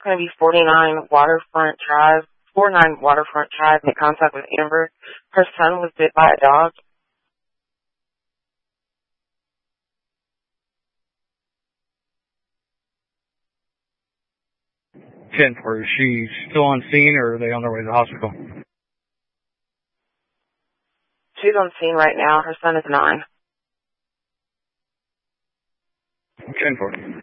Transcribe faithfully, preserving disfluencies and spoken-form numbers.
going to be forty-nine Waterfront Drive. forty-nine Waterfront Drive, make contact with Amber. Her son was bit by a dog. ten for, is she still on scene or are they on their way to the hospital? She's on scene right now. Her son is nine. ten for.